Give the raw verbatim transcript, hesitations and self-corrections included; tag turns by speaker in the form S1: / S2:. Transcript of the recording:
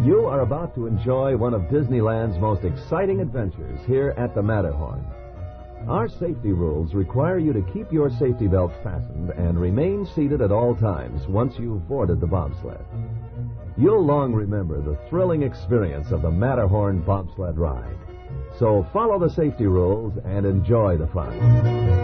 S1: You are about to enjoy one of Disneyland's most exciting adventures here at the Matterhorn. Our safety rules require you to keep your safety belt fastened and remain seated at all times once you've boarded the bobsled. You'll long remember the thrilling experience of the Matterhorn bobsled ride. So follow the safety rules and enjoy the fun.